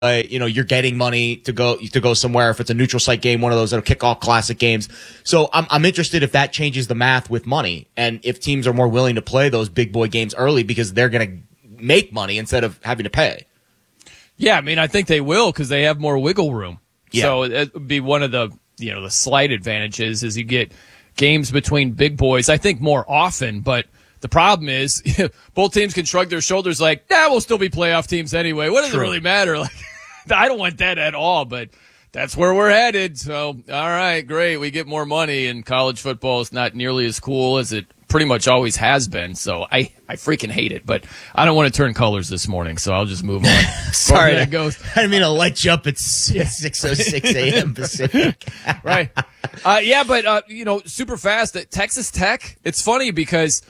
you're getting money to go somewhere. If it's a neutral site game, one of those that'll kick off classic games. So I'm interested if that changes the math with money and if teams are more willing to play those big boy games early because they're going to make money instead of having to pay. Yeah, I mean, I think they will because they have more wiggle room. Yeah. So it would be one of the slight advantages is you get games between big boys, I think, more often. But the problem is both teams can shrug their shoulders like, we'll still be playoff teams anyway. What does it really matter? Like, I don't want that at all, but that's where we're headed. So, all right, great. We get more money, and college football is not nearly as cool as it pretty much always has been. So I freaking hate it, but I don't want to turn colors this morning, so I'll just move on. Sorry, that goes. I didn't mean to light you up at 6:06 a.m. Pacific. Right. But super fast at Texas Tech. It's funny because,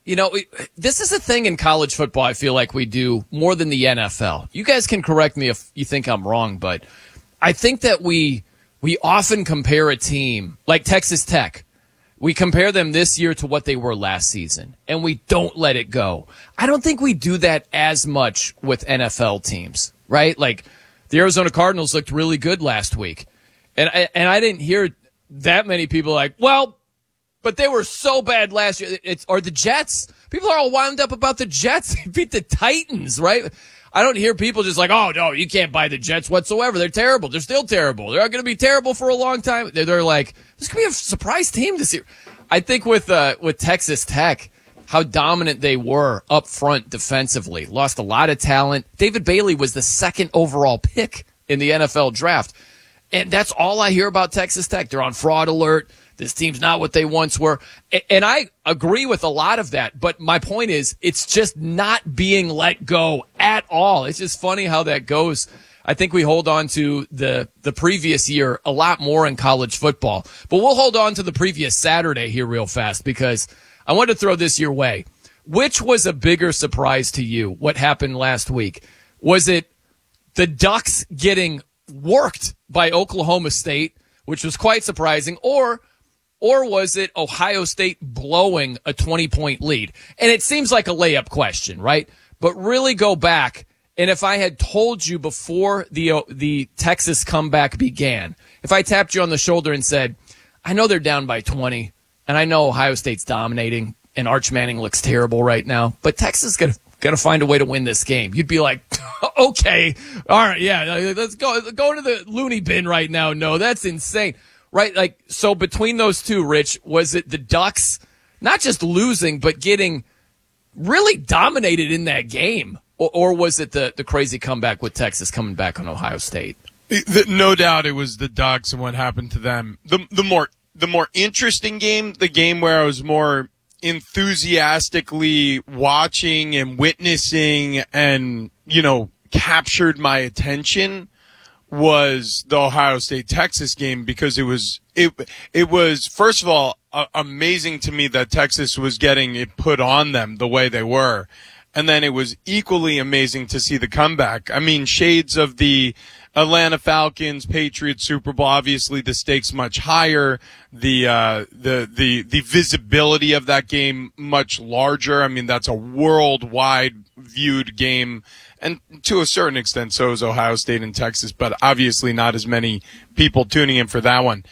this is a thing in college football I feel like we do more than the NFL. You guys can correct me if you think I'm wrong, but I think that we often compare a team like Texas Tech. We compare them this year to what they were last season, and we don't let it go. I don't think we do that as much with NFL teams, right? Like the Arizona Cardinals looked really good last week, and I didn't hear that many people like, well, but they were so bad last year. Or the Jets. People are all wound up about the Jets. They beat the Titans, right? I don't hear people just like, oh, no, you can't buy the Jets whatsoever. They're terrible. They're still terrible. They're going to be terrible for a long time. They're like, this could be a surprise team this year. I think with Texas Tech, how dominant they were up front defensively. Lost a lot of talent. David Bailey was the second overall pick in the NFL draft. And that's all I hear about Texas Tech. They're on fraud alert. This team's not what they once were. And I agree with a lot of that. But my point is, it's just not being let go at all. It's just funny how that goes. I think we hold on to the previous year a lot more in college football. But we'll hold on to the previous Saturday here real fast because I want to throw this your way. Which was a bigger surprise to you? What happened last week? Was it the Ducks getting worked by Oklahoma State, which was quite surprising, or was it Ohio State blowing a 20-point lead? And it seems like a layup question, right? But really go back, and if I had told you before the Texas comeback began, if I tapped you on the shoulder and said, I know they're down by 20, and I know Ohio State's dominating, and Arch Manning looks terrible right now, but Texas is gonna find a way to win this game. You'd be like, okay, all right, yeah, let's go to the loony bin right now. No, that's insane. Right, like, so between those two, Rich, was it the Ducks not just losing, but getting really dominated in that game? Or was it the crazy comeback with Texas coming back on Ohio State? No doubt it was the Ducks and what happened to them. The more interesting game, the game where I was more enthusiastically watching and witnessing and, captured my attention was the Ohio State-Texas game because it was first of all amazing to me that Texas was getting it put on them the way they were, and then it was equally amazing to see the comeback. I mean, shades of the Atlanta Falcons Patriots Super Bowl. Obviously, the stakes much higher. The visibility of that game much larger. I mean, that's a worldwide viewed game. And to a certain extent, so is Ohio State and Texas, but obviously not as many people tuning in for that one.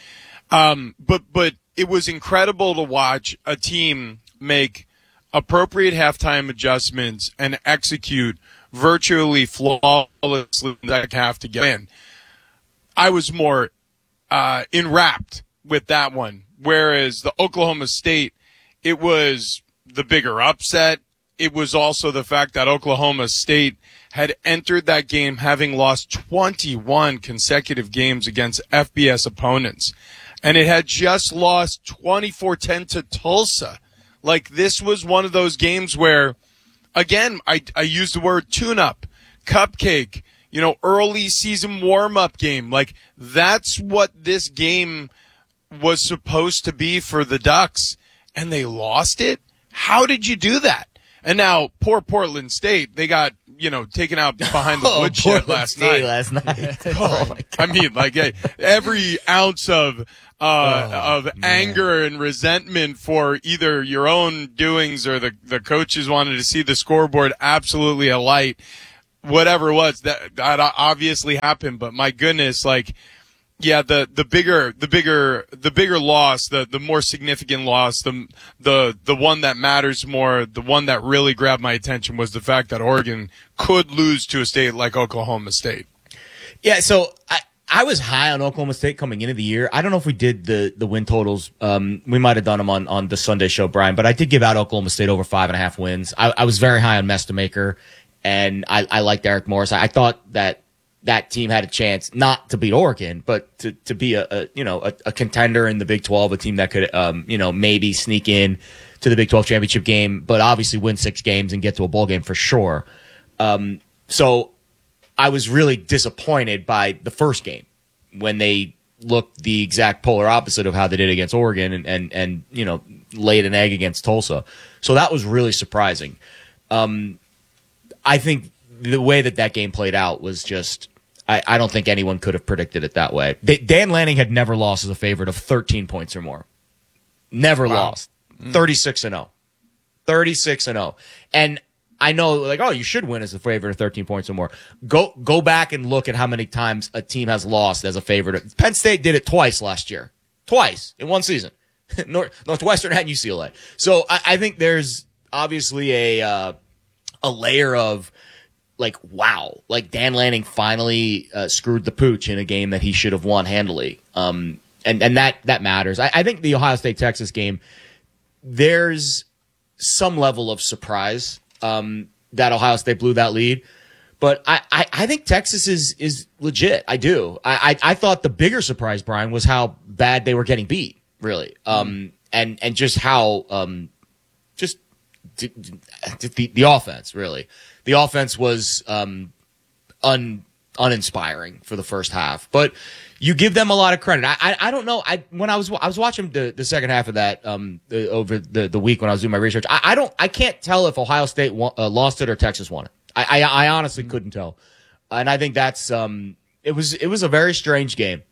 But it was incredible to watch a team make appropriate halftime adjustments and execute virtually flawlessly that half to get in. I was more enwrapped with that one, whereas the Oklahoma State, it was the bigger upset. It was also the fact that Oklahoma State had entered that game having lost 21 consecutive games against FBS opponents. And it had just lost 24-10 to Tulsa. Like, this was one of those games where, again, I use the word tune-up, cupcake, early season warm-up game. Like, that's what this game was supposed to be for the Ducks. And they lost it? How did you do that? And now, poor Portland State, they got, taken out behind the woodshed last night. I mean, like, every ounce of anger and resentment for either your own doings or the coaches wanted to see the scoreboard absolutely alight. whatever it was that obviously happened, but my goodness, like, yeah, the bigger loss, the more significant loss, the one that matters more, the one that really grabbed my attention was the fact that Oregon could lose to a state like Oklahoma State. Yeah, so I was high on Oklahoma State coming into the year. I don't know if we did the win totals. We might have done them on the Sunday show, Brian, but I did give out Oklahoma State over 5.5 wins. I was very high on Mestamaker, and I liked Eric Morris. I thought that team had a chance not to beat Oregon, but to be a contender in the Big 12, a team that could maybe sneak in to the Big 12 championship game, but obviously win 6 games and get to a bowl game for sure. So I was really disappointed by the first game when they looked the exact polar opposite of how they did against Oregon and laid an egg against Tulsa. So that was really surprising. I think the way that game played out was just, I don't think anyone could have predicted it that way. Dan Lanning had never lost as a favorite of 13 points or more. Never lost. 36-0. 36-0. And I know, like, oh, you should win as a favorite of 13 points or more. Go back and look at how many times a team has lost as a favorite. Penn State did it twice last year. Twice in one season. Northwestern and UCLA. So I think there's obviously a layer of, like, wow, like Dan Lanning finally screwed the pooch in a game that he should have won handily. And that matters. I think the Ohio State-Texas game, there's some level of surprise that Ohio State blew that lead. But I think Texas is legit. I do. I thought the bigger surprise, Brian, was how bad they were getting beat, really. And just how the offense, really. The offense was uninspiring for the first half, but you give them a lot of credit. I don't know. When I was watching the second half of that over the week when I was doing my research, I can't tell if Ohio State lost it or Texas won it. I honestly couldn't tell, and I think that's it was a very strange game,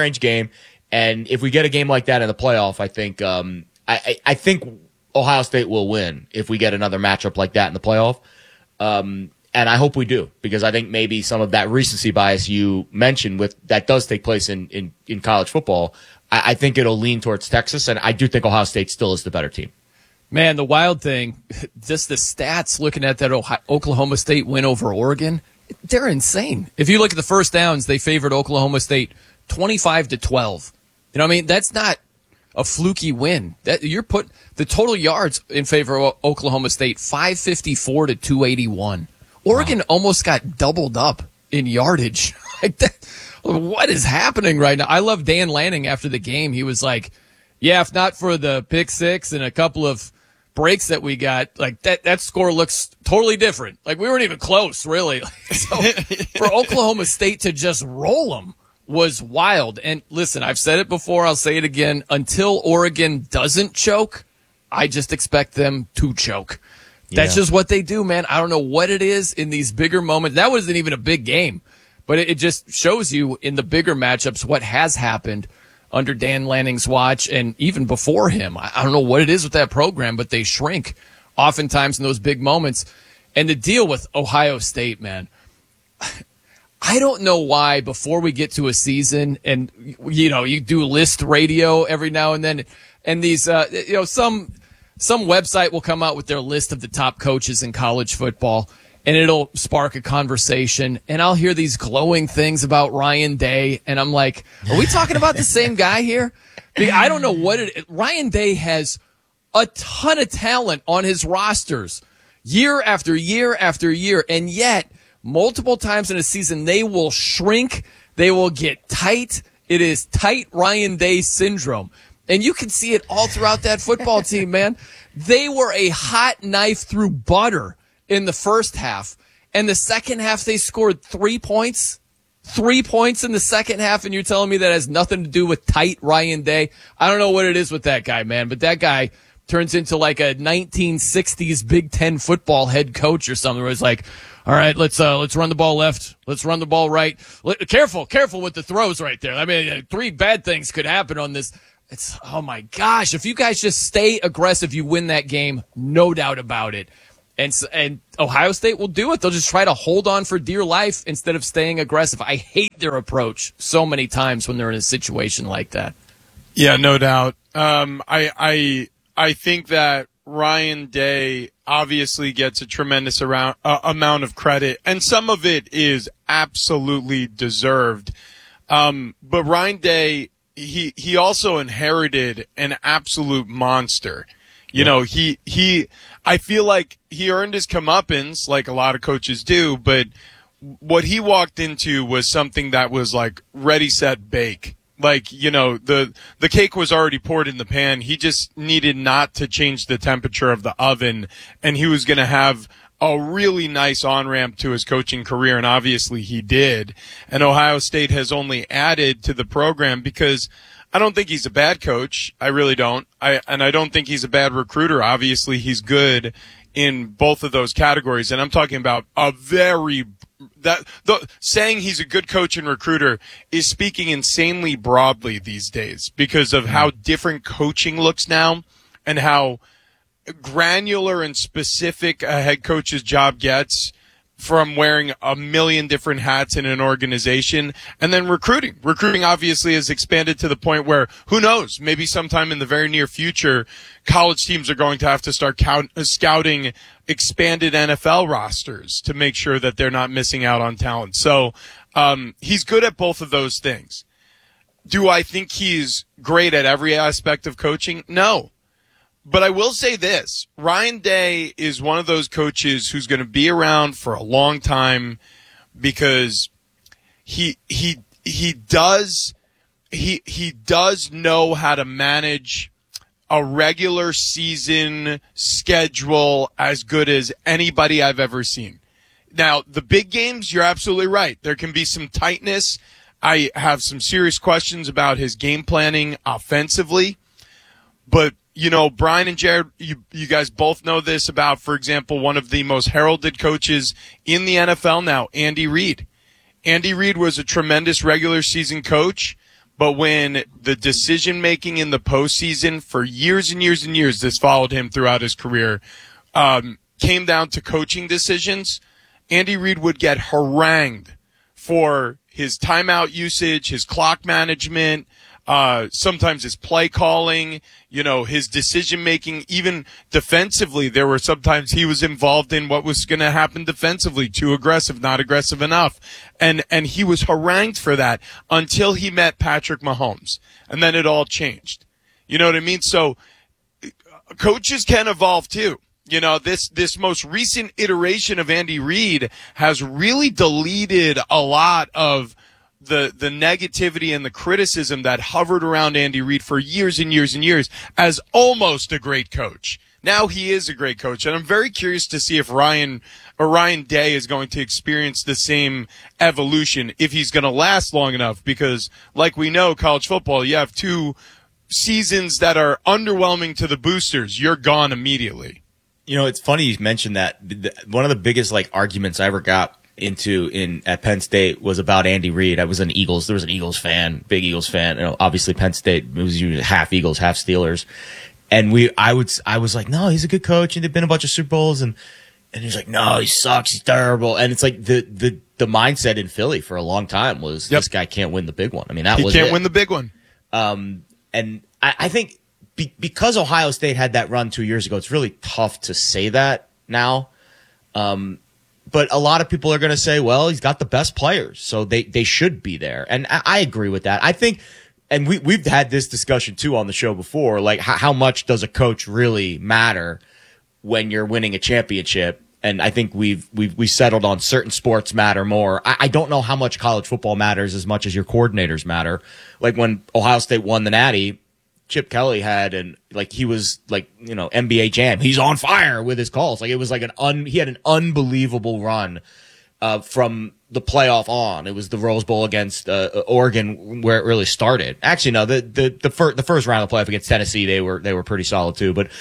and if we get a game like that in the playoff, I think I think Ohio State will win if we get another matchup like that in the playoff. And I hope we do, because I think maybe some of that recency bias you mentioned that does take place in college football. I think it'll lean towards Texas, and I do think Ohio State still is the better team. Man, the wild thing, just the stats looking at that Oklahoma State win over Oregon, they're insane. If you look at the first downs, they favored Oklahoma State 25-12. You know what I mean? That's not a fluky win. That you're put the total yards in favor of Oklahoma State 554-281. Oregon almost got doubled up in yardage. Like that, what is happening right now? I love Dan Lanning after the game. He was like, "Yeah, if not for the pick six and a couple of breaks that we got, like that score looks totally different. Like we weren't even close, really." So for Oklahoma State to just roll them was wild. And listen, I've said it before, I'll say it again. Until Oregon doesn't choke, I just expect them to choke. That's just what they do, man. I don't know what it is in these bigger moments. That wasn't even a big game, but it just shows you in the bigger matchups what has happened under Dan Lanning's watch and even before him. I don't know what it is with that program, but they shrink oftentimes in those big moments. And the deal with Ohio State, man, I don't know why before we get to a season and, you do list radio every now and then, and these, some website will come out with their list of the top coaches in college football, and it'll spark a conversation, and I'll hear these glowing things about Ryan Day, and I'm like, are we talking about the same guy here? I don't know what Ryan Day has a ton of talent on his rosters year after year after year, and yet multiple times in a season they will shrink, they will get tight. It is tight Ryan Day syndrome. And you can see it all throughout that football team, man. They were a hot knife through butter in the first half. And the second half, they scored 3 points. 3 points in the second half, and you're telling me that has nothing to do with tight Ryan Day? I don't know what it is with that guy, man, but that guy turns into like a 1960s Big Ten football head coach or something where it's like, all right, let's run the ball left. Let's run the ball right. Careful with the throws right there. I mean, 3 bad things could happen on this. It's, oh my gosh, if you guys just stay aggressive, you win that game, no doubt about it. And Ohio State will do it. They'll just try to hold on for dear life instead of staying aggressive. I hate their approach so many times when they're in a situation like that. Yeah, no doubt. I think that Ryan Day obviously gets a tremendous amount of credit, and some of it is absolutely deserved. But Ryan Day, he also inherited an absolute monster. You know, I feel like he earned his comeuppance like a lot of coaches do, but what he walked into was something that was like ready, set, bake. Like, you know, the cake was already poured in the pan. He just needed not to change the temperature of the oven, and he was going to have a really nice on-ramp to his coaching career, and obviously he did. And Ohio State has only added to the program because I don't think he's a bad coach. I really don't. And I don't think he's a bad recruiter. Obviously, he's good in both of those categories. And I'm talking about saying he's a good coach and recruiter is speaking insanely broadly these days because of how different coaching looks now and how granular and specific a head coach's job gets from wearing a million different hats in an organization. And then recruiting obviously has expanded to the point where, who knows, maybe sometime in the very near future, college teams are going to have to start scouting expanded NFL rosters to make sure that they're not missing out on talent. So he's good at both of those things. Do I think he's great at every aspect of coaching? No. But I will say this, Ryan Day is one of those coaches who's going to be around for a long time because he does know how to manage a regular season schedule as good as anybody I've ever seen. Now, the big games, you're absolutely right. There can be some tightness. I have some serious questions about his game planning offensively, but you know, Brian and Jared, you guys both know this about, for example, one of the most heralded coaches in the NFL now, Andy Reid. Andy Reid was a tremendous regular season coach, but when the decision-making in the postseason for years and years and years, this followed him throughout his career, came down to coaching decisions, Andy Reid would get harangued for his timeout usage, his clock management, sometimes his play calling, you know, his decision making, even defensively. There were sometimes he was involved in what was going to happen defensively, too aggressive, not aggressive enough. And he was harangued for that until he met Patrick Mahomes. And then it all changed. You know what I mean? So coaches can evolve too. You know, this most recent iteration of Andy Reid has really deleted a lot of the negativity and the criticism that hovered around Andy Reid for years and years and years as almost a great coach. Now he is a great coach, and I'm very curious to see if Ryan Day is going to experience the same evolution, if he's going to last long enough, because like we know, college football, you have 2 seasons that are underwhelming to the boosters. You're gone immediately. You know, it's funny you mentioned that. One of the biggest arguments I ever got into at Penn State was about Andy Reid. There was an Eagles fan, big Eagles fan. You know, obviously Penn State, it was usually half Eagles, half Steelers. And I was like, no, he's a good coach, and they've been a bunch of Super Bowls, and he's like, no, he sucks, he's terrible. And it's like the mindset in Philly for a long time was this guy can't win the big one. I mean, he can't win the big one. And I think because Ohio State had that run 2 years ago, it's really tough to say that now. But a lot of people are going to say, well, he's got the best players, so they should be there. And I agree with that. I think, and we've had this discussion too on the show before, like how much does a coach really matter when you're winning a championship? And I think we've settled on certain sports matter more. I don't know how much college football matters as much as your coordinators matter. Like when Ohio State won the Natty, Chip Kelly had he was NBA Jam. He's on fire with his calls. Like it was like he had an unbelievable run from the playoff on. It was the Rose Bowl against Oregon where it really started. Actually, no, the first round of the playoff against Tennessee, they were pretty solid too. But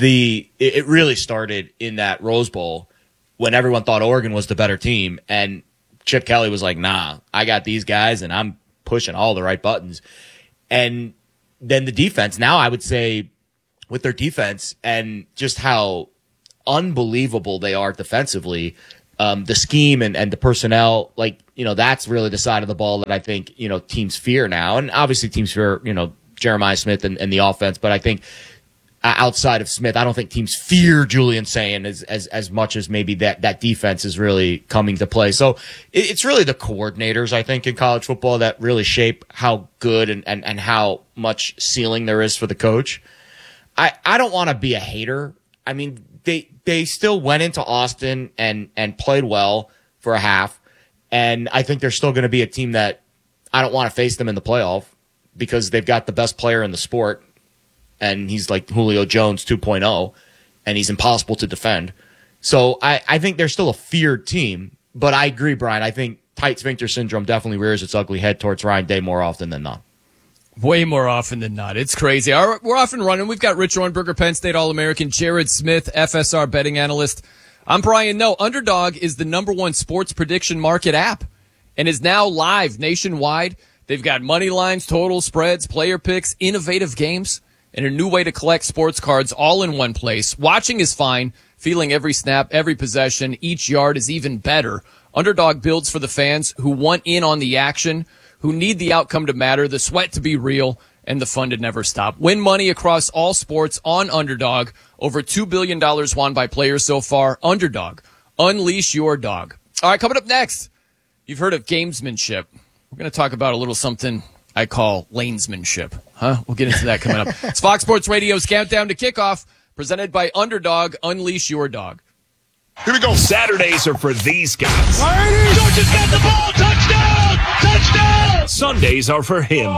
it really started in that Rose Bowl when everyone thought Oregon was the better team, and Chip Kelly was like, "Nah, I got these guys, and I'm pushing all the right buttons." And then the defense, now I would say with their defense and just how unbelievable they are defensively. The scheme and the personnel, that's really the side of the ball that I think, teams fear now. And obviously teams fear, Jeremiah Smith and the offense. But I think outside of Smith, I don't think teams fear Julian Sayin as much as maybe that defense is really coming to play. So it's really the coordinators, I think, in college football that really shape how good and how much ceiling there is for the coach. I don't want to be a hater. I mean, they still went into Austin and played well for a half. And I think they're still going to be a team that I don't want to face them in the playoff because they've got the best player in the sport. And he's like Julio Jones 2.0, and he's impossible to defend. So I think they're still a feared team. But I agree, Brian. I think tight sphincter syndrome definitely rears its ugly head towards Ryan Day more often than not. Way more often than not. It's crazy. All right, we're off and running. We've got Rich Ornberger, Penn State All-American, Jared Smith, FSR betting analyst. I'm Brian Noe. Underdog is the #1 sports prediction market app and is now live nationwide. They've got money lines, total spreads, player picks, innovative games, and a new way to collect sports cards all in one place. Watching is fine. Feeling every snap, every possession, each yard is even better. Underdog builds for the fans who want in on the action, who need the outcome to matter, the sweat to be real, and the fun to never stop. Win money across all sports on Underdog. Over $2 billion won by players so far. Underdog. Unleash your dog. All right, coming up next, you've heard of gamesmanship. We're going to talk about a little something I call lanesmanship. We'll get into that coming up. It's Fox Sports Radio's Countdown to Kickoff, presented by Underdog. Unleash your dog. Here we go. Saturdays are for these guys. Georgia's got the ball. Touchdown! Touchdown! Sundays are for him.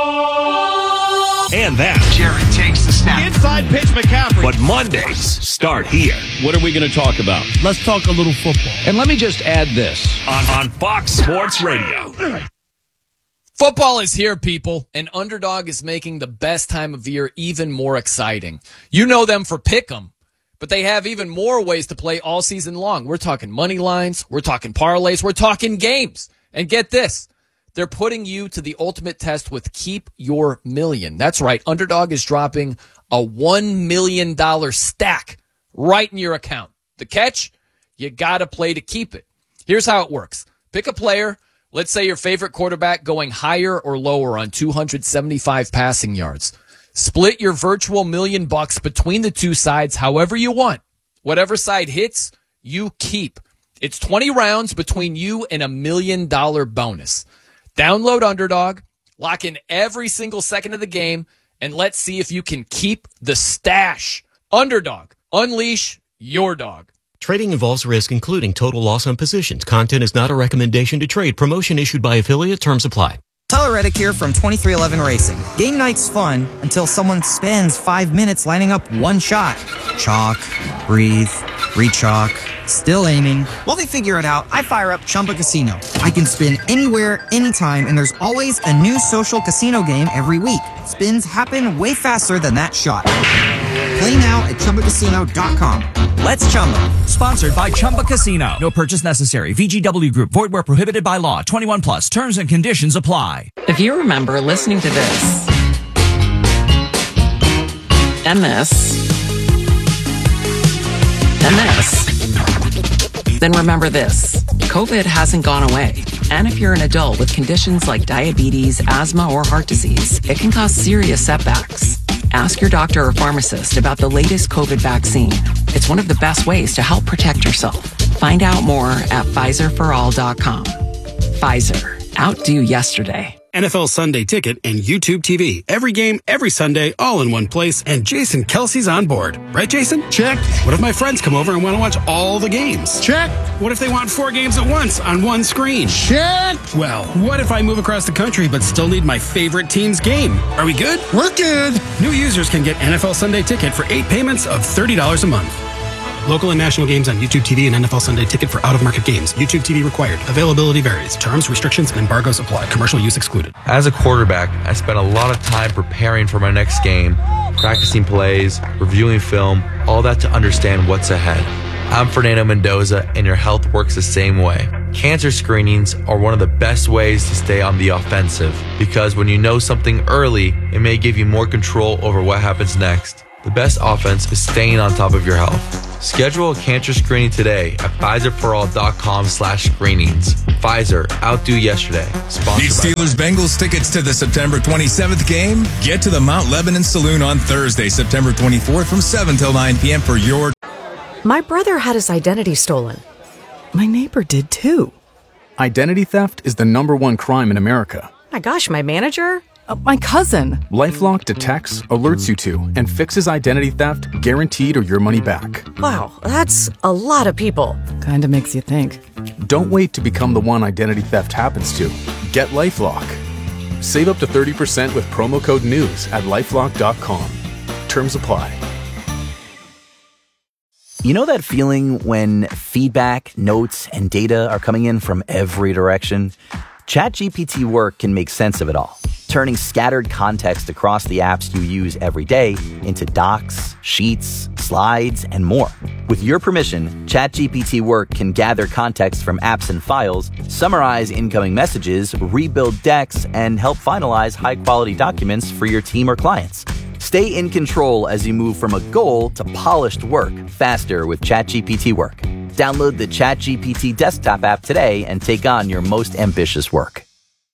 And that. Jared takes the snap. Inside pitch, McCaffrey. But Mondays start here. What are we going to talk about? Let's talk a little football. And let me just add this. On Fox Sports Radio. Football is here, people, and Underdog is making the best time of year even more exciting. You know them for Pick'em, but they have even more ways to play all season long. We're talking money lines, we're talking parlays, we're talking games. And get this, they're putting you to the ultimate test with Keep Your Million. That's right, Underdog is dropping a $1 million stack right in your account. The catch? You gotta play to keep it. Here's how it works. Pick a player. Let's say your favorite quarterback going higher or lower on 275 passing yards. Split your virtual $1 million between the two sides however you want. Whatever side hits, you keep. It's 20 rounds between you and $1 million bonus. Download Underdog, lock in every single second of the game, and let's see if you can keep the stash. Underdog, unleash your dog. Trading involves risk, including total loss on positions. Content is not a recommendation to trade. Promotion issued by affiliate. Terms apply. Tyler Reddick here from 2311 Racing. Game night's fun until someone spends 5 minutes lining up one shot. Chalk, breathe, re-chalk, still aiming. While they figure it out, I fire up Chumba Casino. I can spin anywhere, anytime, and there's always a new social casino game every week. Spins happen way faster than that shot. Play now at ChumbaCasino.com. Let's Chumba. Sponsored by Chumba Casino. No purchase necessary. VGW Group. Void where prohibited by law. 21 plus. Terms and conditions apply. If you remember listening to this and this and this, then remember this. COVID hasn't gone away. And if you're an adult with conditions like diabetes, asthma, or heart disease, it can cause serious setbacks. Ask your doctor or pharmacist about the latest COVID vaccine. It's one of the best ways to help protect yourself. Find out more at PfizerForAll.com. Pfizer. Outdo yesterday. NFL Sunday Ticket and YouTube TV. Every game, every Sunday, all in one place, and Jason Kelsey's on board. Right, Jason? Check. What if my friends come over and want to watch all the games? Check. What if they want 4 games at once on one screen? Check. Well, what if I move across the country but still need my favorite team's game? Are we good? We're good. New users can get NFL Sunday Ticket for 8 payments of $30 a month. Local and national games on YouTube TV and NFL Sunday Ticket for out-of-market games. YouTube TV required. Availability varies. Terms, restrictions, and embargoes apply. Commercial use excluded. As a quarterback, I spent a lot of time preparing for my next game, practicing plays, reviewing film, all that to understand what's ahead. I'm Fernando Mendoza, and your health works the same way. Cancer screenings are one of the best ways to stay on the offensive, because when you know something early, it may give you more control over what happens next. The best offense is staying on top of your health. Schedule a cancer screening today at PfizerForAll.com/screenings. Pfizer, outdo yesterday. Need Sponsored by Steelers-Bengals tickets to the September 27th game? Get to the Mount Lebanon Saloon on Thursday, September 24th from 7 till 9 p.m. for your... My brother had his identity stolen. My neighbor did too. Identity theft is the #1 crime in America. My gosh, my manager? My cousin. LifeLock detects, alerts you to, and fixes identity theft guaranteed or your money back. Wow, that's a lot of people. Kinda makes you think. Don't wait to become the one identity theft happens to. Get LifeLock. Save up to 30% with promo code NEWS at LifeLock.com. Terms apply. You know that feeling when feedback, notes, and data are coming in from every direction? ChatGPT Work can make sense of it all, turning scattered context across the apps you use every day into docs, sheets, slides, and more. With your permission, ChatGPT Work can gather context from apps and files, summarize incoming messages, rebuild decks, and help finalize high-quality documents for your team or clients. Stay in control as you move from a goal to polished work faster with ChatGPT Work. Download the ChatGPT desktop app today and take on your most ambitious work.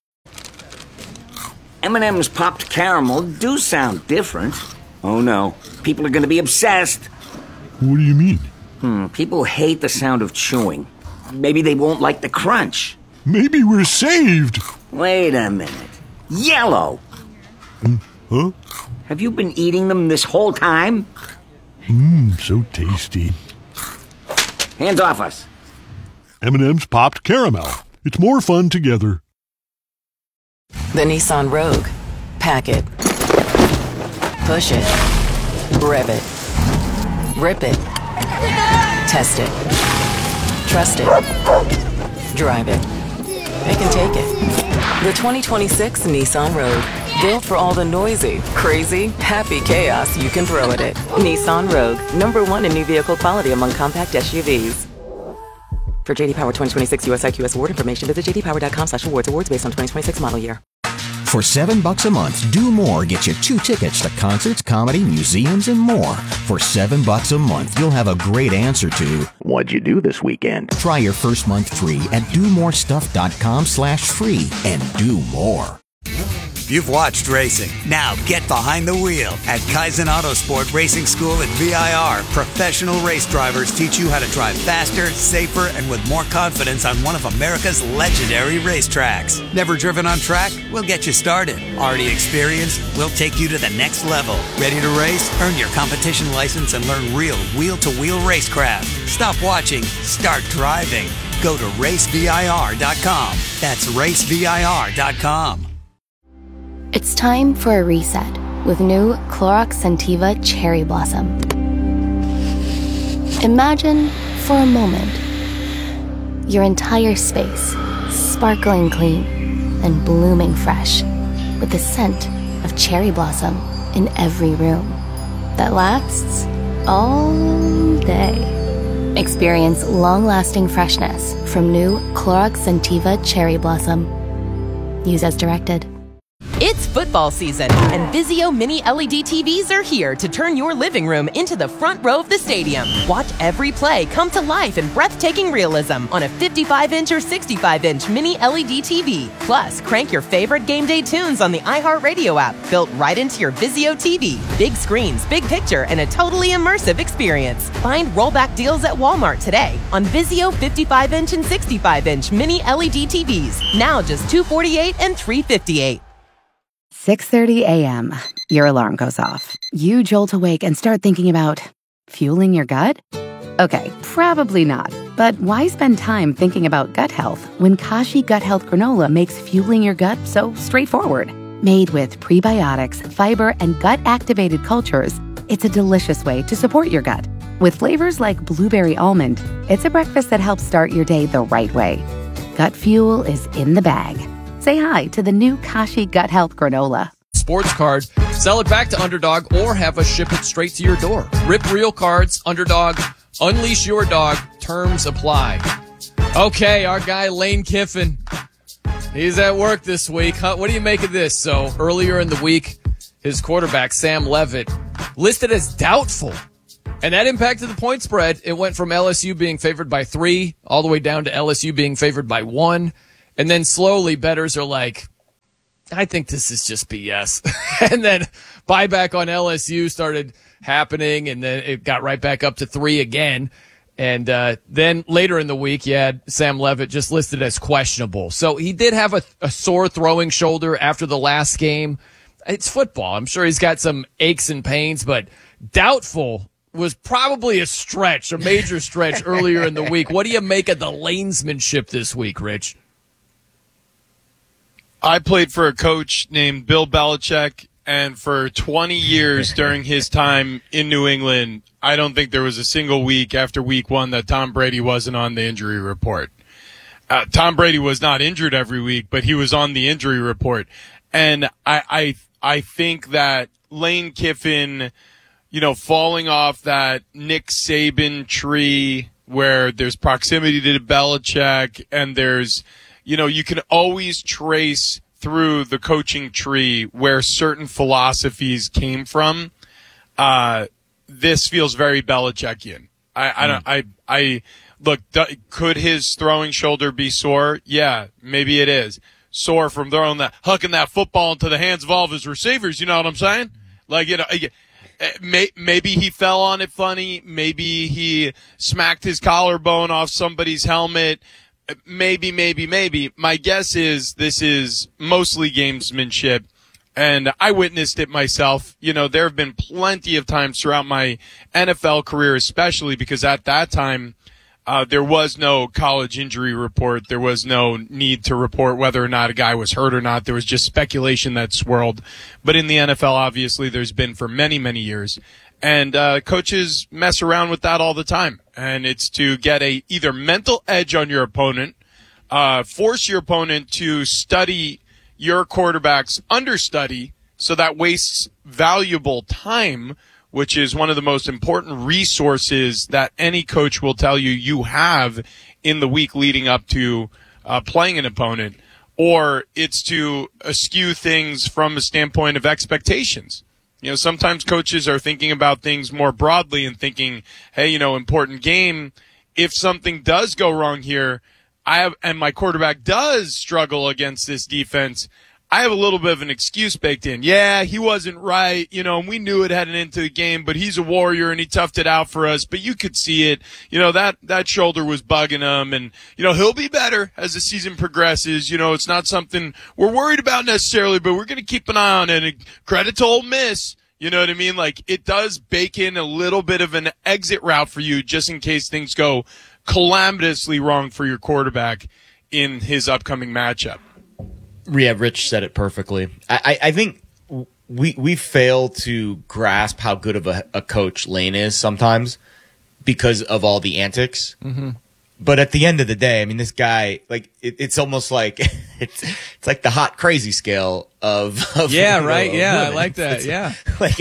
M&M's popped caramel do sound different. Oh no, people are going to be obsessed. What do you mean? People hate the sound of chewing. Maybe they won't like the crunch. Maybe we're saved. Wait a minute. Yellow! Huh? Have you been eating them this whole time? So tasty. Hands off us. M&M's popped caramel. It's more fun together. The Nissan Rogue. Pack it. Push it. Rev it. Rip it. Test it. Trust it. Drive it. They can take it. The 2026 Nissan Rogue. Built for all the noisy, crazy, happy chaos you can throw at it. Nissan Rogue. #1 in new vehicle quality among compact SUVs. For JD Power 2026 US IQS award information, visit jdpower.com/awards. Awards based on 2026 model year. For $7 a month, Do More gets you 2 tickets to concerts, comedy, museums, and more. For $7 a month, you'll have a great answer to, what'd you do this weekend? Try your first month free at domorestuff.com/free and do more. You've watched racing. Now get behind the wheel. At Kaizen Autosport Racing School at VIR, professional race drivers teach you how to drive faster, safer, and with more confidence on one of America's legendary racetracks. Never driven on track? We'll get you started. Already experienced? We'll take you to the next level. Ready to race? Earn your competition license and learn real wheel-to-wheel racecraft. Stop watching. Start driving. Go to racevir.com. That's racevir.com. It's time for a reset with new Clorox Scentiva Cherry Blossom. Imagine, for a moment, your entire space sparkling clean and blooming fresh with the scent of cherry blossom in every room that lasts all day. Experience long-lasting freshness from new Clorox Scentiva Cherry Blossom. Use as directed. It's football season, and Vizio Mini LED TVs are here to turn your living room into the front row of the stadium. Watch every play come to life in breathtaking realism on a 55-inch or 65-inch Mini LED TV. Plus, crank your favorite game day tunes on the iHeartRadio app, built right into your Vizio TV. Big screens, big picture, and a totally immersive experience. Find rollback deals at Walmart today on Vizio 55-inch and 65-inch Mini LED TVs. Now just $248 and $358. 6:30 a.m. Your alarm goes off. You jolt awake and start thinking about fueling your gut? Okay, probably not. But why spend time thinking about gut health when Kashi Gut Health Granola makes fueling your gut so straightforward? Made with prebiotics, fiber, and gut-activated cultures, it's a delicious way to support your gut. With flavors like blueberry almond, it's a breakfast that helps start your day the right way. Gut fuel is in the bag. Say hi to the new Kashi Gut Health Granola. Sports card, sell it back to Underdog, or have us ship it straight to your door. Rip Real Cards, Underdog, unleash your dog, terms apply. Okay, our guy Lane Kiffin, he's at work this week. Huh? What do you make of this? So earlier in the week, his quarterback, Sam Levitt, listed as doubtful And that impacted the point spread. It went from LSU being favored by 3 all the way down to LSU being favored by 1. And then slowly bettors are like, I think this is just BS. And then buyback on LSU started happening, and then it got right back up to 3 again. And then later in the week, you had Sam Levitt just listed as questionable. So he did have a sore throwing shoulder after the last game. It's football. I'm sure he's got some aches and pains, but doubtful was probably a stretch, a major stretch earlier in the week. What do you make of the lanesmanship this week, Rich? I played for a coach named Bill Belichick, and for 20 years during his time in New England, I don't think there was a single week after week 1 that Tom Brady wasn't on the injury report. Tom Brady was not injured every week, but he was on the injury report. And I think that Lane Kiffin, falling off that Nick Saban tree where there's proximity to Belichick and there's, you can always trace through the coaching tree where certain philosophies came from. This feels very Belichickian. Look, could his throwing shoulder be sore? Yeah, maybe it is. Sore from hucking that football into the hands of all of his receivers. You know what I'm saying? Maybe he fell on it funny. Maybe he smacked his collarbone off somebody's helmet. Maybe. My guess is this is mostly gamesmanship, and I witnessed it myself. There have been plenty of times throughout my NFL career, especially because at that time, there was no college injury report. There was no need to report whether or not a guy was hurt or not. There was just speculation that swirled. But in the NFL, obviously, there's been for many, many years. And coaches mess around with that all the time. And it's to get a either mental edge on your opponent, force your opponent to study your quarterback's understudy, so that wastes valuable time, which is one of the most important resources that any coach will tell you have in the week leading up to playing an opponent, or it's to eschew things from a standpoint of expectations. Sometimes coaches are thinking about things more broadly and thinking, hey, important game. If something does go wrong here, and my quarterback does struggle against this defense, I have a little bit of an excuse baked in. Yeah, he wasn't right, and we knew it heading into the game, but he's a warrior and he toughed it out for us. But you could see it, that shoulder was bugging him, and, he'll be better as the season progresses. It's not something we're worried about necessarily, but we're going to keep an eye on it. And credit to Ole Miss. You know what I mean? It does bake in a little bit of an exit route for you just in case things go calamitously wrong for your quarterback in his upcoming matchup. Yeah, Rich said it perfectly. I think we fail to grasp how good of a coach Lane is sometimes because of all the antics. Mm-hmm. But at the end of the day, this guy, it's almost like it's like the hot crazy scale of yeah, right. Of yeah, women. I like that. It's yeah.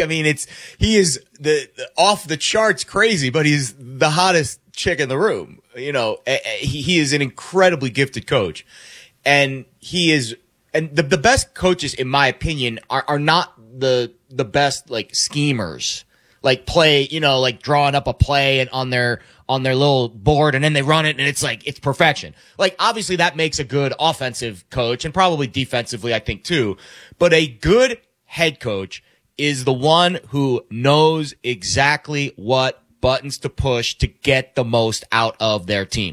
He is the off the charts crazy, but he's the hottest chick in the room. He is an incredibly gifted coach, and the best coaches, in my opinion, are not the best schemers, drawing up a play and on their little board, and then they run it and it's perfection. Obviously that makes a good offensive coach, and probably defensively, I think too. But a good head coach is the one who knows exactly what buttons to push to get the most out of their team.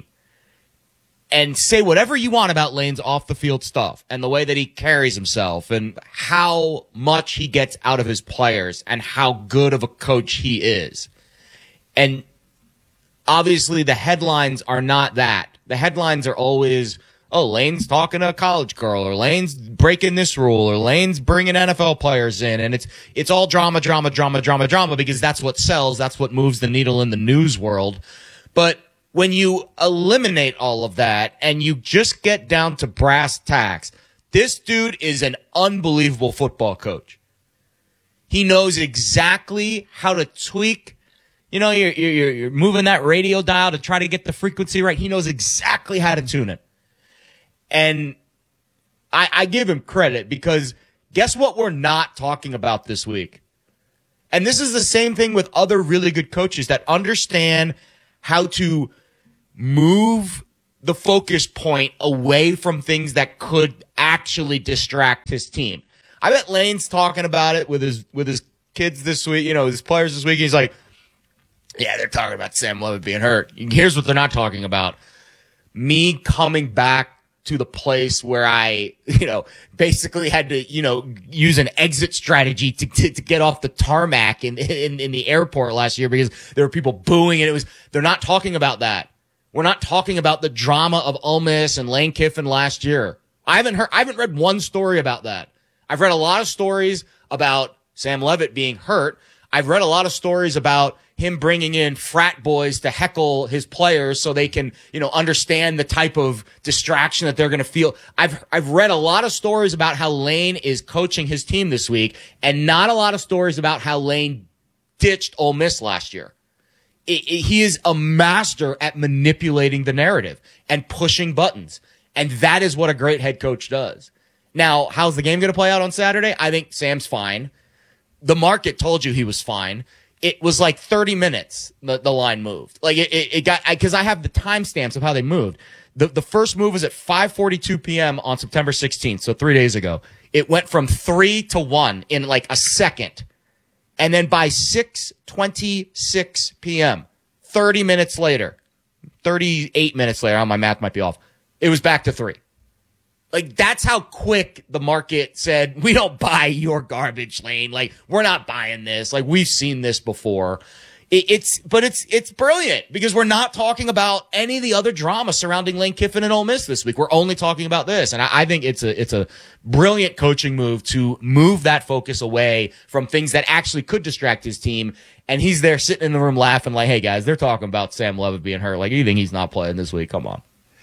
And say whatever you want about Lane's off the field stuff and the way that he carries himself and how much he gets out of his players and how good of a coach he is. And obviously the headlines are not that. The headlines are always, Lane's talking to a college girl, or Lane's breaking this rule, or Lane's bringing NFL players in. And it's all drama, because that's what sells. That's what moves the needle in the news world. But when you eliminate all of that and you just get down to brass tacks, this dude is an unbelievable football coach. He knows exactly how to tweak. You're moving that radio dial to try to get the frequency right. He knows exactly how to tune it. And I give him credit, because guess what we're not talking about this week? And this is the same thing with other really good coaches that understand how to move the focus point away from things that could actually distract his team. I bet Lane's talking about it with his kids this week, his players this week. He's like, yeah, they're talking about Sam Levitt being hurt. Here's what they're not talking about. Me coming back to the place where I, basically had to, use an exit strategy to get off the tarmac in the airport last year because there were people booing and they're not talking about that. We're not talking about the drama of Ole Miss and Lane Kiffin last year. I haven't read one story about that. I've read a lot of stories about Sam Levitt being hurt. I've read a lot of stories about him bringing in frat boys to heckle his players so they can, understand the type of distraction that they're going to feel. I've read a lot of stories about how Lane is coaching his team this week and not a lot of stories about how Lane ditched Ole Miss last year. He is a master at manipulating the narrative and pushing buttons. And that is what a great head coach does. Now, how's the game going to play out on Saturday? I think Sam's fine. The market told you he was fine. It was like 30 minutes the line moved. Like it got, because I have the timestamps of how they moved. The first move was at 5:42 p.m. on September 16th, so 3 days ago. It went from 3 to 1 in like a second. And then by 6:26 p.m., 30 minutes later, 38 minutes later, my math might be off, it was back to 3. Like, that's how quick the market said, we don't buy your garbage, Lane. Like, we're not buying this. Like, we've seen this before. It's brilliant because we're not talking about any of the other drama surrounding Lane Kiffin and Ole Miss this week. We're only talking about this. And I think it's a brilliant coaching move to move that focus away from things that actually could distract his team. And he's there sitting in the room laughing like, hey guys, they're talking about Sam Levitt being hurt. Like, you think he's not playing this week? Come on.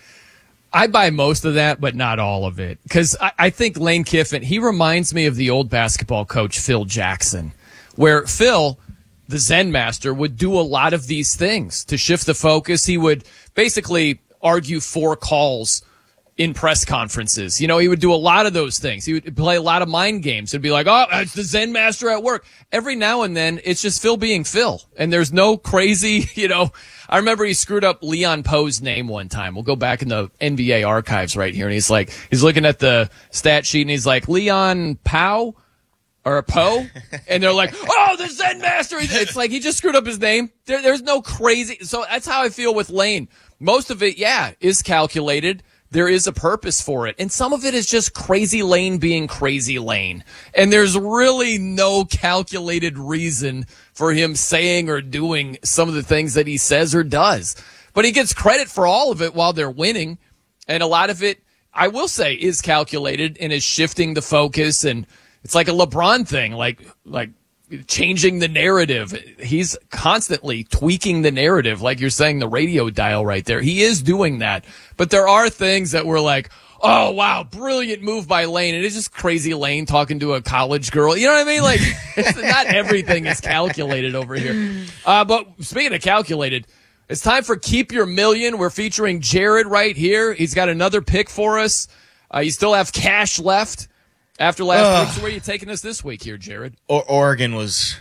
I buy most of that, but not all of it. Because I think Lane Kiffin, he reminds me of the old basketball coach, Phil Jackson, where Phil, the Zen master, would do a lot of these things to shift the focus. He would basically argue 4 calls in press conferences. He would do a lot of those things. He would play a lot of mind games. It'd be like, oh, it's the Zen master at work. Every now and then, it's just Phil being Phil. And there's no crazy, I remember he screwed up Leon Poe's name one time. We'll go back in the NBA archives right here. And he's looking at the stat sheet and he's like, Leon Poe? Or Poe? And they're like, oh, the Zen master. It's like he just screwed up his name. There's no crazy. So that's how I feel with Lane. Most of it, is calculated. There is a purpose for it. And some of it is just crazy Lane being crazy Lane. And there's really no calculated reason for him saying or doing some of the things that he says or does. But he gets credit for all of it while they're winning. And a lot of it, I will say, is calculated and is shifting the focus. And it's like a LeBron thing, like changing the narrative. He's constantly tweaking the narrative, like you're saying, the radio dial right there. He is doing that. But there are things that we're like, oh, wow, brilliant move by Lane. And it's just crazy Lane talking to a college girl. You know what I mean? Like, not everything is calculated over here. But speaking of calculated, it's time for Keep Your Million. We're featuring Jared right here. He's got another pick for us. You still have cash left after last week. So where are you taking us this week here, Jared? Oregon was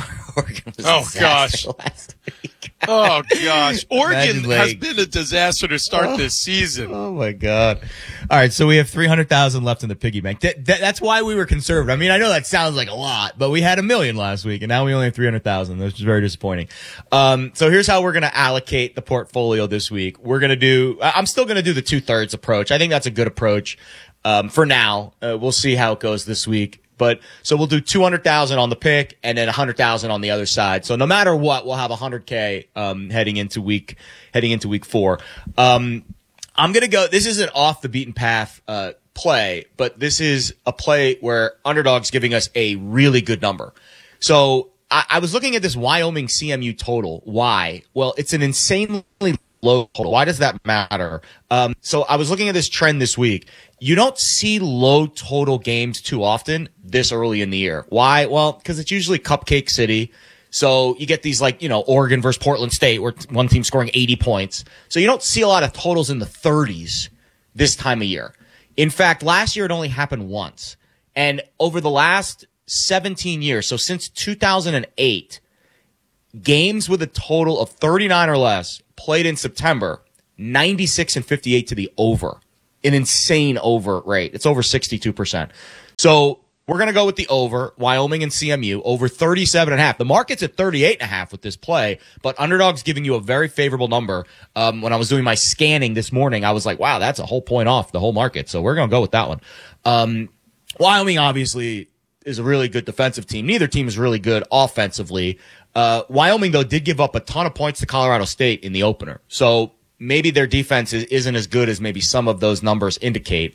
oh gosh last week. Oh gosh, Oregon Imagine, has been a disaster to start this season. Oh my god! All right, so we have 300,000 left in the piggy bank. That's why we were conservative. I mean, I know that sounds like a lot, but we had $1 million last week, and now we only have 300,000, which is very disappointing. So here's how we're going to allocate the portfolio this week. We're going to do. I'm still going to do the 2/3 approach. I think that's a good approach. For now, we'll see how it goes this week. But so we'll do 200,000 on the pick and then 100,000 on the other side. So no matter what, we'll have 100K heading into week 4. I'm gonna go. This isn't off the beaten path play, but this is a play where underdog's giving us a really good number. So I was looking at this Wyoming CMU total. Why? Well, it's an insanely low total. Why does that matter? So I was looking at this trend this week. You don't see low total games too often this early in the year. Why? Well, because it's usually Cupcake City. So you get these Oregon versus Portland State where one team's scoring 80 points. So you don't see a lot of totals in the 30s this time of year. In fact, last year it only happened once. And over the last 17 years, so since 2008, games with a total of 39 or less played in September, 96-58 to the over. An insane over rate. It's over 62%. So we're going to go with the over, Wyoming and CMU, over 37.5. The market's at 38.5 with this play, but Underdog's giving you a very favorable number. When I was doing my scanning this morning, I was like, wow, that's a whole point off the whole market. So we're going to go with that one. Wyoming obviously is a really good defensive team. Neither team is really good offensively. Wyoming, though, did give up a ton of points to Colorado State in the opener. So maybe their defense isn't as good as maybe some of those numbers indicate.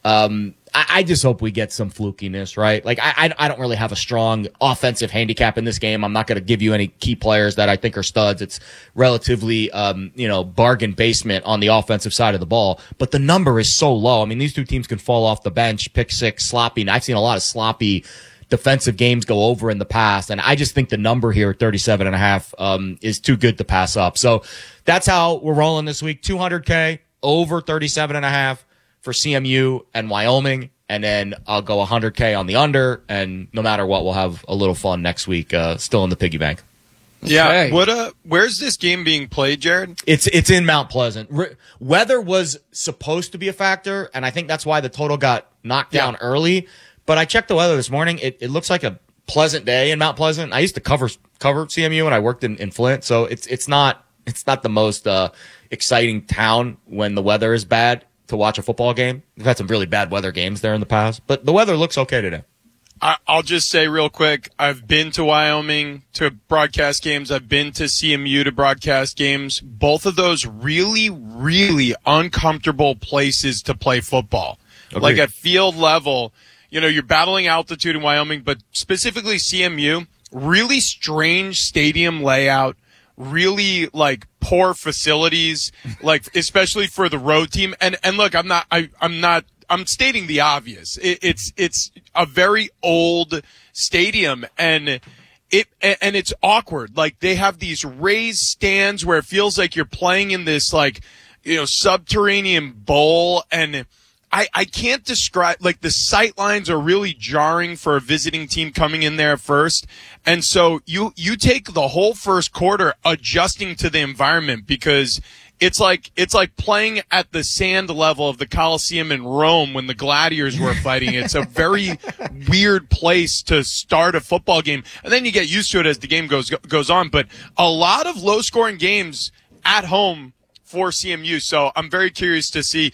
I just hope we get some flukiness, right? Like, I don't really have a strong offensive handicap in this game. I'm not going to give you any key players that I think are studs. It's relatively, bargain basement on the offensive side of the ball. But the number is so low. I mean, these two teams can fall off the bench, pick six, sloppy. And I've seen a lot of sloppy defensive games go over in the past. And I just think the number here at 37.5 is too good to pass up. So that's how we're rolling this week. 200K over 37.5 for CMU and Wyoming. And then I'll go 100K on the under. And no matter what, we'll have a little fun next week, still in the piggy bank. Yeah. Okay. Where's this game being played, Jared? It's in Mount Pleasant. Weather was supposed to be a factor, and I think that's why the total got knocked down early. But I checked the weather this morning. It looks like a pleasant day in Mount Pleasant. I used to cover CMU when I worked in Flint, so it's not the most exciting town when the weather is bad to watch a football game. We've had some really bad weather games there in the past, but the weather looks okay today. I'll just say real quick, I've been to Wyoming to broadcast games. I've been to CMU to broadcast games. Both of those really, really uncomfortable places to play football. Agreed. Like at field level, you're battling altitude in Wyoming, but specifically CMU, really strange stadium layout, really like poor facilities, like especially for the road team. And look, I'm stating the obvious. It's a very old stadium and it's awkward. Like they have these raised stands where it feels like you're playing in this subterranean bowl, and I can't describe, like the sight lines are really jarring for a visiting team coming in there first. And so you take the whole first quarter adjusting to the environment because it's like playing at the sand level of the Colosseum in Rome when the gladiators were fighting. It's a very weird place to start a football game. And then you get used to it as the game goes on. But a lot of low scoring games at home for CMU. So I'm very curious to see,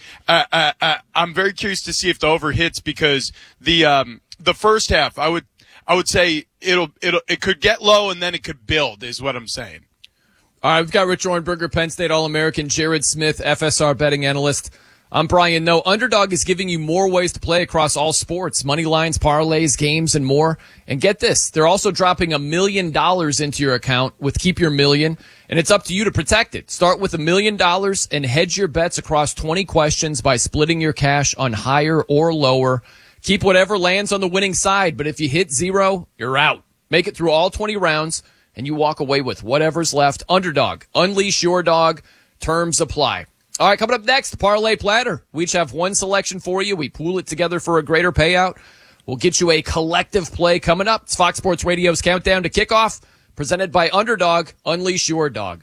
if the over hits because the first half, I would say it could get low and then it could build is what I'm saying. All right, we've got Rich Orenberger, Penn State All-American, Jared Smith, FSR betting analyst. I'm Brian Noe. Underdog is giving you more ways to play across all sports, money lines, parlays, games, and more. And get this, they're also dropping $1 million into your account with Keep Your Million, and it's up to you to protect it. Start with $1 million and hedge your bets across 20 questions by splitting your cash on higher or lower. Keep whatever lands on the winning side, but if you hit zero, you're out. Make it through all 20 rounds, and you walk away with whatever's left. Underdog. Unleash your dog. Terms apply. All right, coming up next, Parlay Platter. We each have one selection for you. We pool it together for a greater payout. We'll get you a collective play coming up. It's Fox Sports Radio's Countdown to Kickoff, presented by Underdog. Unleash your dog.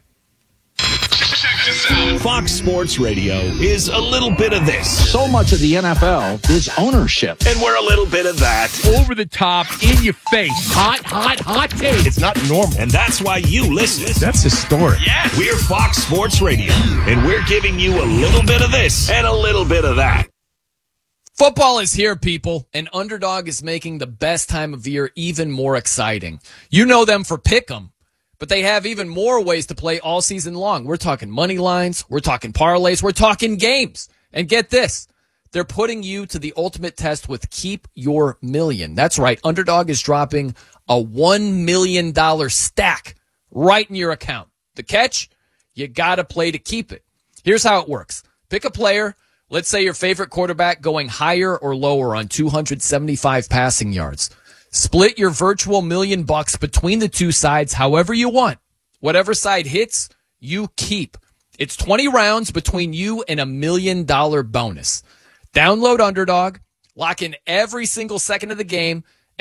Fox Sports Radio is a little bit of this. So much of the NFL is ownership. And we're a little bit of that. Over the top, in your face. Hot take. It's not normal. And that's why you listen. That's historic. Yeah. We're Fox Sports Radio. And we're giving you a little bit of this and a little bit of that. Football is here, people, and Underdog is making the best time of year even more exciting. You know them for Pick'em, but they have even more ways to play all season long. We're talking money lines, we're talking parlays, we're talking games. And get this, they're putting you to the ultimate test with Keep Your Million. That's right, Underdog is dropping a $1 million stack right in your account. The catch? You gotta play to keep it. Here's how it works. Pick a player. Let's say your favorite quarterback going higher or lower on 275 passing yards. Split your virtual $1 million between the two sides however you want. Whatever side hits, you keep. It's 20 rounds between you and $1 million bonus. Download Underdog, lock in every single second of the game,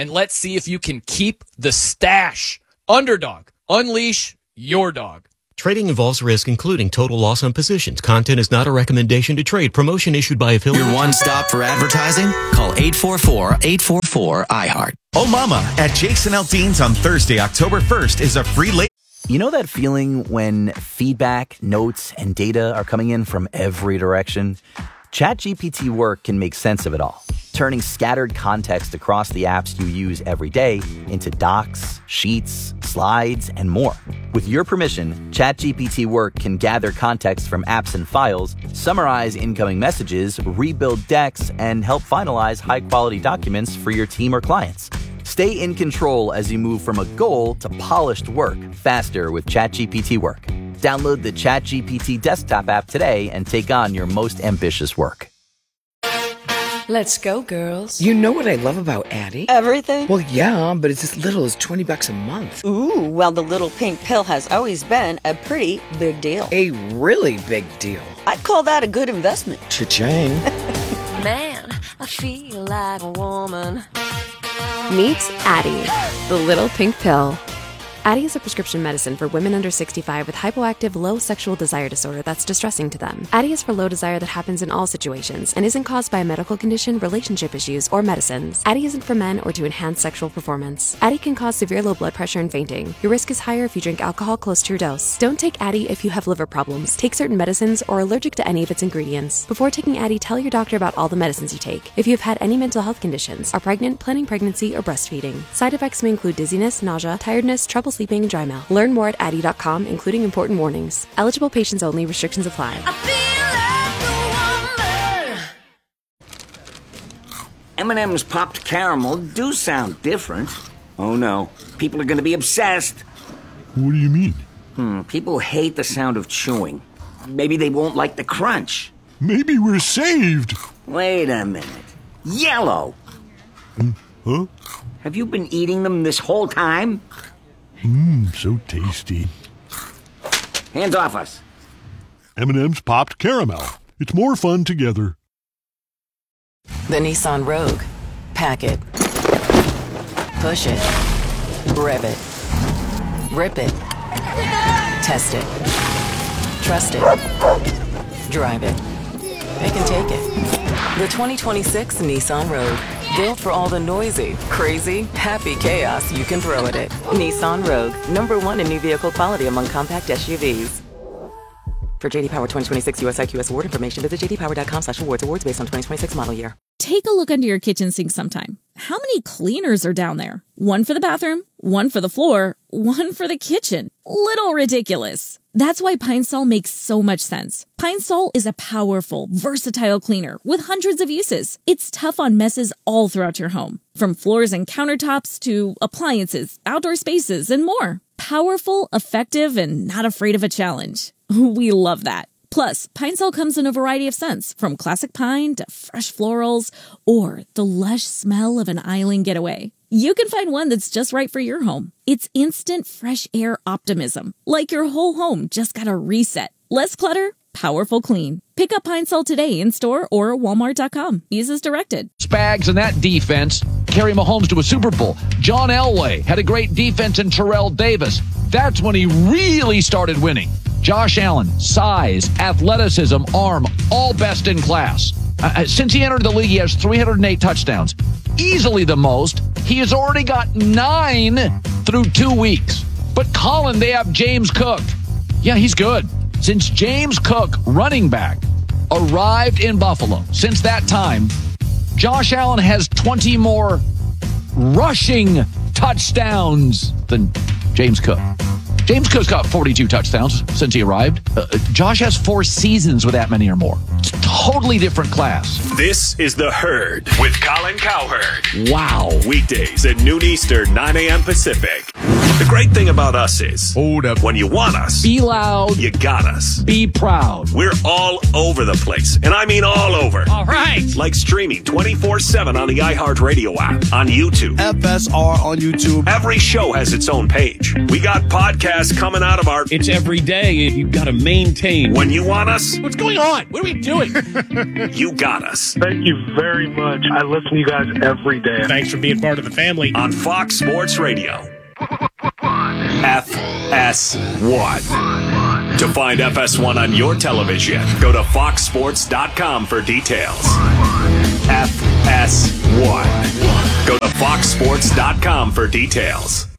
and let's see if you can keep the stash. Underdog, unleash your dog. Trading involves risk, including total loss on positions. Content is not a recommendation to trade. Promotion issued by affiliate. Your one stop for advertising? Call 844-844-iHeart. Oh Mama at Jason Aldean's on Thursday, October 1st is a free late. You know that feeling when feedback, notes, and data are coming in from every direction? ChatGPT Work can make sense of it all, turning scattered context across the apps you use every day into docs, sheets, slides, and more. With your permission, ChatGPT Work can gather context from apps and files, summarize incoming messages, rebuild decks, and help finalize high-quality documents for your team or clients. Stay in control as you move from a goal to polished work faster with ChatGPT Work. Download the ChatGPT desktop app today and take on your most ambitious work. Let's go, girls. You know what I love about Addie? Everything? Well, yeah, but it's as little as $20 a month. Ooh, well, the little pink pill has always been a pretty big deal. A really big deal. I'd call that a good investment. Cha-ching. Man, I feel like a woman. Meet Addie, the little pink pill. Addie is a prescription medicine for women under 65 with hypoactive low sexual desire disorder that's distressing to them. Addie is for low desire that happens in all situations and isn't caused by a medical condition, relationship issues, or medicines. Addie isn't for men or to enhance sexual performance. Addie can cause severe low blood pressure and fainting. Your risk is higher if you drink alcohol close to your dose. Don't take Addie if you have liver problems, take certain medicines, or are allergic to any of its ingredients. Before taking Addie, tell your doctor about all the medicines you take. If you have had any mental health conditions, are pregnant, planning pregnancy, or breastfeeding. Side effects may include dizziness, nausea, tiredness, trouble sleeping, and dry mouth. Learn more at Addie.com, including important warnings. Eligible patients only. Restrictions apply. M&M's popped caramel do sound different. Oh no, people are going to be obsessed. What do you mean? People hate the sound of chewing. Maybe they won't like the crunch. Maybe we're saved. Wait a minute. Yellow. Huh? Have you been eating them this whole time? So tasty. Hands off us. M&M's popped caramel. It's more fun together. The Nissan Rogue. Pack it. Push it. Rev it. Rip it. Test it. Trust it. Drive it. They can take it. The 2026 Nissan Rogue. Built for all the noisy, crazy, happy chaos you can throw at it. Nissan Rogue. #1 in new vehicle quality among compact SUVs. For JD Power 2026 US IQS award information, visit jdpower.com/awards. Awards based on 2026 model year. Take a look under your kitchen sink sometime. How many cleaners are down there? One for the bathroom, one for the floor, one for the kitchen. Little ridiculous. That's why Pine Sol makes so much sense. Pine Sol is a powerful, versatile cleaner with hundreds of uses. It's tough on messes all throughout your home, from floors and countertops to appliances, outdoor spaces, and more. Powerful, effective, and not afraid of a challenge. We love that. Plus, Pine Sol comes in a variety of scents, from classic pine to fresh florals, or the lush smell of an island getaway. You can find one that's just right for your home. It's instant fresh air optimism, like your whole home just got a reset. Less clutter, powerful clean. Pick up Pine Sol today in store or Walmart.com. Use as directed. Spags and that defense carry Mahomes to a Super Bowl. John Elway had a great defense in Terrell Davis. That's when he really started winning. Josh Allen, size, athleticism, arm, all best in class. Since he entered the league, he has 308 touchdowns. Easily the most. He has already got 9 through 2 weeks. But Colin, they have James Cook. Yeah, he's good. Since James Cook, running back, arrived in Buffalo, since that time, Josh Allen has 20 more rushing touchdowns than James Cook. James Cook's got 42 touchdowns since he arrived. Josh has 4 seasons with that many or more. It's a totally different class. This is The Herd with Colin Cowherd. Wow. Weekdays at noon Eastern, 9 a.m. Pacific. The great thing about us is, hold up, when you want us, Be loud. you got us. Be proud. We're all over the place, and I mean all over. All right. Like streaming 24/7 on the iHeartRadio app, on YouTube. FSR on YouTube. Every show has its own page. We got podcasts coming out of our... It's every day, and you've got to maintain. When you want us, What's going on? What are we doing? you got us. Thank you very much. I listen to you guys every day. Thanks for being part of the family. On Fox Sports Radio. FS1. To find FS1 on your television, go to foxsports.com for details. FS1. Go to foxsports.com for details.